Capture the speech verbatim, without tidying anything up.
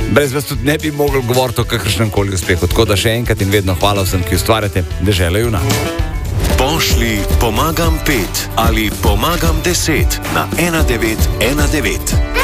Brez vas tudi ne bi mogli govoriti o kakršnem koli uspehu. Tako da še enkrat in vedno hvala vsem, ki ustvarjate Deželo junakov. Pošlji pomagam pet ali pomagam deset na ena devet ena devet.